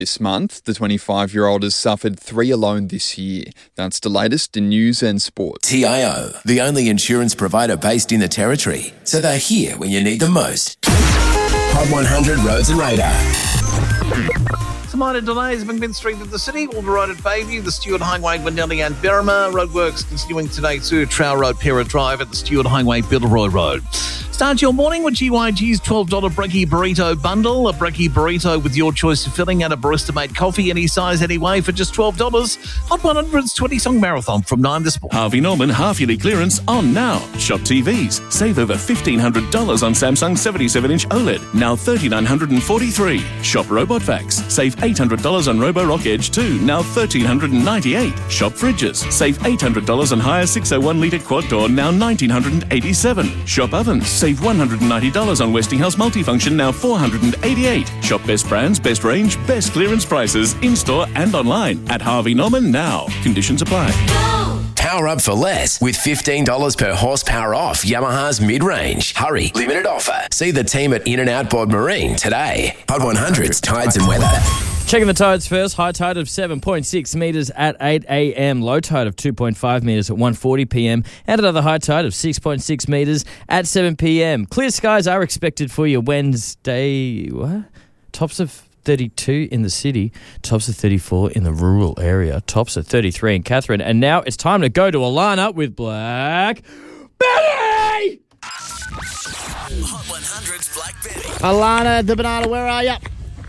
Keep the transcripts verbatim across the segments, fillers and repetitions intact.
This month, the twenty-five-year-old has suffered three alone this year. That's the latest in news and sport. T I O, the only insurance provider based in the Territory, so they're here when you need them most. Hot one hundred Roads and Radar. Some minor delays in Mid Street of the city, Alder Road at Bayview, the Stewart Highway, Wendelli and Berrima. Roadworks continuing today too, Trow Road, Pera Drive at the Stewart Highway, Bilderoy Road. Start your morning with G Y G's twelve dollars Brekkie Burrito Bundle. A Brekkie Burrito with your choice of filling and a barista-made coffee, any size, any way, for just twelve dollars. Hot one hundred's twenty-song marathon from nine this morning. Harvey Norman half-yearly clearance on now. Shop T Vs. Save over fifteen hundred dollars on Samsung seventy-seven inch OLED, now three thousand nine hundred forty-three dollars. Shop Robot Vacs. Save eight hundred dollars on Roborock Edge two, now one thousand three hundred ninety-eight dollars. Shop Fridges. Save eight hundred dollars on Hire six oh one litre quad door, now one thousand nine hundred eighty-seven dollars. Shop Ovens. Save one hundred ninety dollars on Westinghouse Multifunction, now four hundred eighty-eight dollars. Shop best brands, best range, best clearance prices, in-store and online at Harvey Norman now. Conditions apply. Power up for less with fifteen dollars per horsepower off Yamaha's mid-range. Hurry, limited offer. See the team at In-N-Out Board Marine today. Hot one hundred's tides and weather. Checking the tides first. High tide of seven point six metres at eight a.m. Low tide of two point five metres at one forty p.m. And another high tide of six point six metres at seven p.m. Clear skies are expected for you Wednesday. What? Tops of thirty-two in the city. Tops of thirty-four in the rural area. Tops of thirty-three in Catherine. And now it's time to go to Alana with Black Betty! Hot one hundred's Black Betty. Alana, the banana, where are you?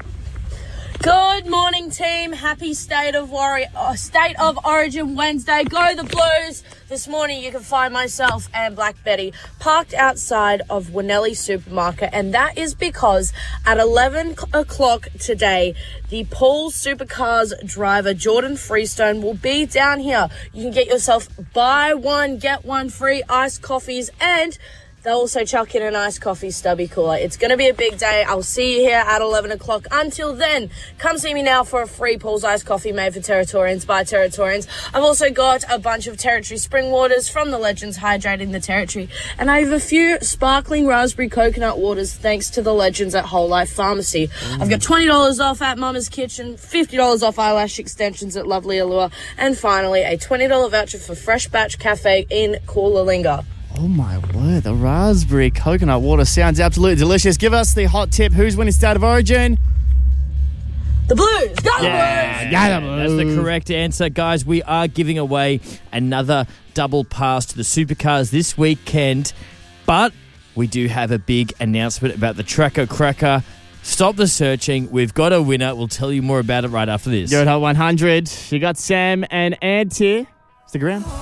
Good morning, team. Happy State of Warrior, oh, State of Origin Wednesday. Go the Blues. This morning you can find myself and Black Betty parked outside of Winnelli Supermarket, and that is because at eleven o'clock today, the Paul Supercars driver Jordan Freestone will be down here. You can get yourself buy one, get one free iced coffees, and they'll also chuck in an iced coffee stubby cooler. It's going to be a big day. I'll see you here at eleven o'clock. Until then, come see me now for a free Paul's iced coffee made for Territorians by Territorians. I've also got a bunch of Territory spring waters from the Legends hydrating the Territory. And I have a few sparkling raspberry coconut waters thanks to the Legends at Whole Life Pharmacy. Mm. I've got twenty dollars off at Mama's Kitchen, fifty dollars off eyelash extensions at Lovely Allure, and finally a twenty dollars voucher for Fresh Batch Cafe in Coolalinga. Oh my word, the raspberry coconut water sounds absolutely delicious. Give us the hot tip. Who's winning State of Origin? The Blues! Go Yeah, Blues! yeah, the Blues. That's the correct answer, guys. We are giving away another double pass to the Supercars this weekend, but we do have a big announcement about the Tracker Cracker. Stop the searching. We've got a winner. We'll tell you more about it right after this. You're at Hot one hundred. You got Sam and Ant here. Stick around.